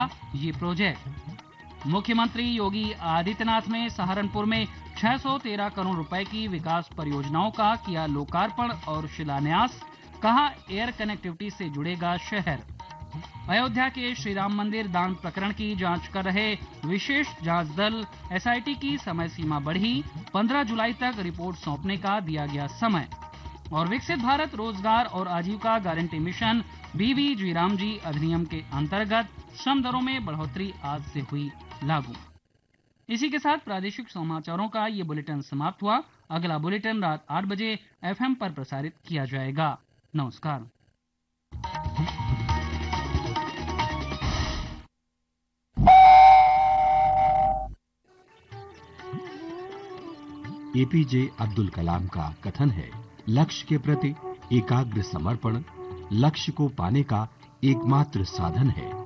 ये प्रोजेक्ट। मुख्यमंत्री योगी आदित्यनाथ ने सहारनपुर में 613 करोड़ रुपए की विकास परियोजनाओं का किया लोकार्पण और शिलान्यास। कहा, एयर कनेक्टिविटी से जुड़ेगा शहर। अयोध्या के श्री राम मंदिर दान प्रकरण की जांच कर रहे विशेष जांच दल एसआईटी की समय सीमा बढ़ी। 15 जुलाई तक रिपोर्ट सौंपने का दिया गया समय। और विकसित भारत रोजगार और आजीविका गारंटी मिशन बीबीजी रामजी अधिनियम के अंतर्गत श्रम दरों में बढ़ोतरी आज से हुई लागू। इसी के साथ प्रादेशिक समाचारों का ये बुलेटिन समाप्त हुआ। अगला बुलेटिन रात 8 बजे एफएम पर प्रसारित किया जाएगा। नमस्कार। एपीजे अब्दुल कलाम का कथन है, लक्ष्य के प्रति एकाग्र समर्पण लक्ष्य को पाने का एकमात्र साधन है।